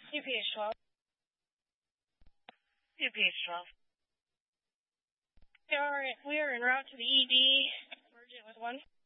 UPH 12. UPH 12. We are en route to the ED. Emergent with 1.